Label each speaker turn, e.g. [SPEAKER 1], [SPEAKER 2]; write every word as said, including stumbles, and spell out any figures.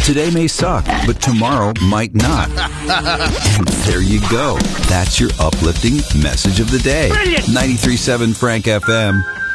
[SPEAKER 1] Today may suck, but tomorrow might not. And there you go. That's your uplifting message of the day.
[SPEAKER 2] Brilliant.
[SPEAKER 1] ninety-three point seven Frank F M.